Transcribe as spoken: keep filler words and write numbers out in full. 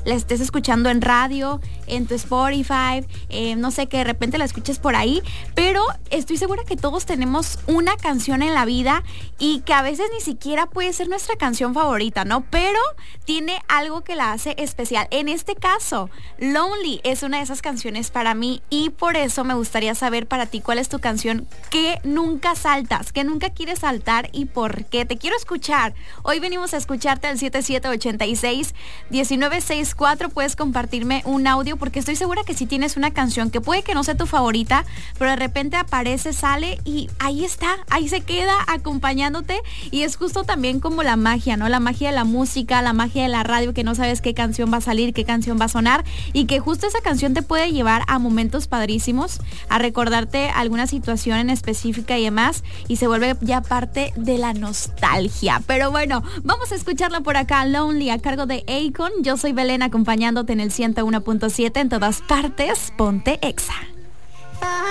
la estés escuchando en radio, en tu Spotify, eh, no sé, que de repente la escuches por ahí, pero estoy segura que todos tenemos una canción en la vida y que a veces ni siquiera puede ser nuestra canción favorita, ¿no? Pero tiene algo que la hace especial. En este caso, Lonely es una de esas canciones para mí y por eso me gustaría saber para ti cuál es tu canción que nunca saltas, que nunca quieres saltar y por qué. Te quiero escuchar. Hoy venimos a escucharte al siete siete ocho seis, uno nueve seis cuatro. Puedes compartirme un audio porque estoy segura que si tienes una canción que puede que no sea tu favorita, pero de repente aparece, sale y ahí está, ahí se queda acompañándote y es justo también como la magia, ¿no? La magia de la música, la magia de la radio, que no sabes qué canción va a salir, qué canción va a sonar y que justo esa canción te puede llevar a momentos padrísimos, a recordarte alguna situación en específica y demás y se vuelve ya parte de la nostalgia. Pero bueno, vamos a escucharla por acá, Lonely, a cargo de Akon. Yo soy Belén acompañándote en el ciento uno punto siete en todas partes. Ponte Exa.